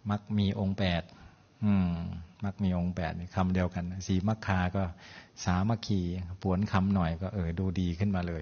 มักมีองค์แปดมักมีองค์แปดคำเดียวกันสีมัคคาก็สามัคคีผวนคำหน่อยก็ดูดีขึ้นมาเลย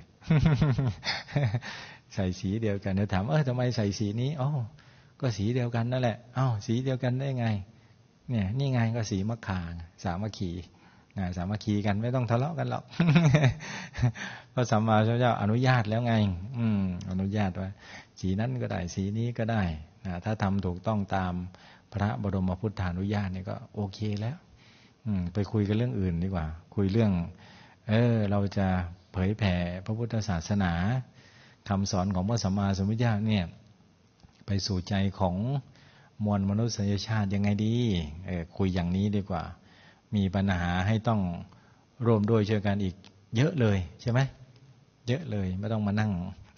ใส่สีเดียวกันเดี๋ยวถามทำไมใส่สีนี้ก็สีเดียวกันนั่นแหละสีเดียวกันได้ไงเนี่ยนี่ไงก็สีมัคคาสามัคคีสามัคคีกันไม่ต้องทะเลาะกันหรอก เพราะสัมมาสัมพุทธเจ้าอนุญาตแล้วไงอนุญาตว่าสีนั้นก็ได้สีนี้ก็ได้ถ้าทำถูกต้องตามพระบรมพุทธานุญาตนี่ก็โอเคแล้วไปคุยกันเรื่องอื่นดีกว่าคุยเรื่องเราจะเผยแผ่พระพุทธศาสนาคำสอนของพระสัมมาสัมพุทธเจ้าเนี่ยไปสู่ใจของมวลมนุษยชาติยังไงดีคุยอย่างนี้ดีกว่ามีปัญหาให้ต้องร่วมด้วยช่วยกันอีกเยอะเลยใช่ไหมเยอะเลยไม่ต้องมานั่ง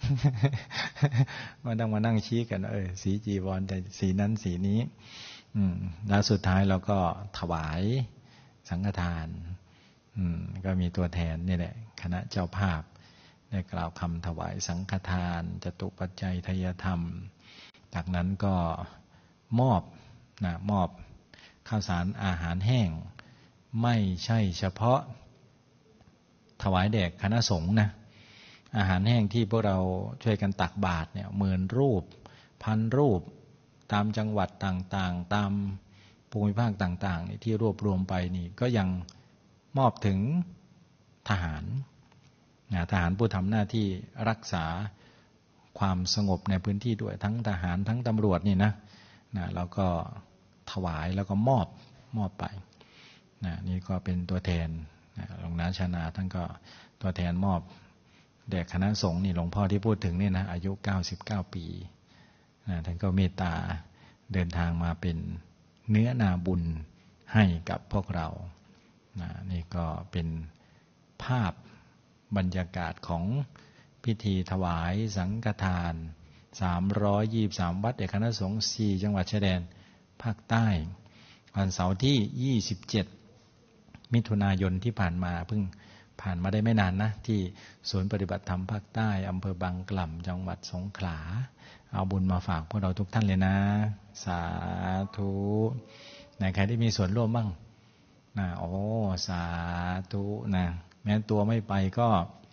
ไม่ต้องมานั่งชี้กันสีจีวรแต่สีนั้นสีนี้แล้วสุดท้ายเราก็ถวายสังฆทานก็มีตัวแทนนี่แหละคณะเจ้าภาพได้กล่าวคำถวายสังฆทานจตุปัจจัยทายธรรมจากนั้นก็มอบข้าวสารอาหารแห้งไม่ใช่เฉพาะถวายแด่คณะสงฆ์นะอาหารแห้งที่พวกเราช่วยกันตักบาตรเนี่ย10,000 รูป 1,000 รูปตามจังหวัดต่างๆตามภูมิภาคต่างๆที่รวบรวมไปนี่ก็ยังมอบถึงทหารทหารผู้ทำหน้าที่รักษาความสงบในพื้นที่ด้วยทั้งทหารทั้งตำรวจนี่นะแล้วก็ถวายแล้วก็มอบไปนี่ก็เป็นตัวแทนหลวงนาชนาท่านก็ตัวแทนมอบแด่คณะสงฆ์นี่หลวงพ่อที่พูดถึงนี่นะอายุ99 ปีท่านก็เมตตาเดินทางมาเป็นเนื้อนาบุญให้กับพวกเรานี่ก็เป็นภาพบรรยากาศของพิธีถวายสังฆทาน323วัดเอกคณะสงฆ์4จังหวัดชายแดนภาคใต้วันเสาร์ที่27มิถุนายนที่ผ่านมาเพิ่งผ่านมาได้ไม่นานนะที่ศูนย์ปฏิบัติธรรมภาคใต้อำเภอบางกล่ำจังหวัดสงขลาเอาบุญมาฝากพวกเราทุกท่านเลยนะสาธุไหนใครที่มีส่วนร่วมบ้างสาธุนะแม้ตัวไม่ไปก็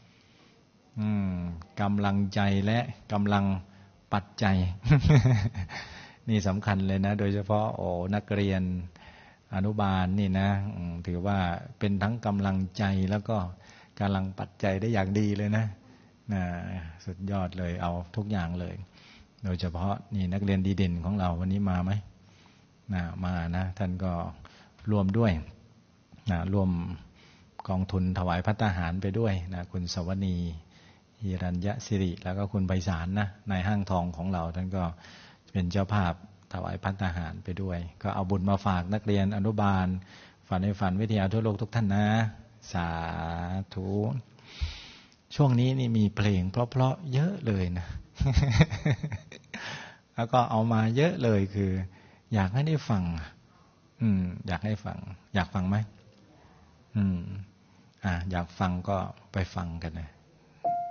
กำลังใจและกำลังปัจจัย นี่สำคัญเลยนะโดยเฉพาะนักเรียนอนุบาลนี่นะถือว่าเป็นทั้งกำลังใจแล้วก็กำลังปัจจัยได้อย่างดีเลยนะสุดยอดเลยเอาทุกอย่างเลยโดยเฉพาะนี่นักเรียนดีเด่นของเราวันนี้มาไหมมานะท่านก็ร่วมด้วยร่วมกองทุนถวายภัตตาหารไปด้วยนะคุณสวนีหิรัญญสิริแล้วก็คุณไพศาลนะนายห้างทองของเราท่านก็เป็นเจ้าภาพถวายภัตตาหารไปด้วยก็เอาบุญมาฝากนักเรียนอนุบาลฝันในฝันวิทยาทั่วโลกทุกท่านนะสาธุช่วงนี้นี่มีเพลงเพราะๆเยอะเลยนะ แล้วก็เอามาเยอะเลยคืออยากให้ได้ฟังอยากให้ฟังอยากฟังไหมอยากฟังก็ไปฟังกันนะ